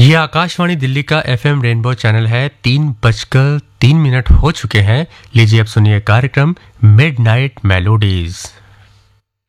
ये आकाशवाणी दिल्ली का FM rainbow channel है। 3:03 हो चुके हैं। लीजिए अब सुनिए कार्यक्रम मिडनाइट मेलोडीज।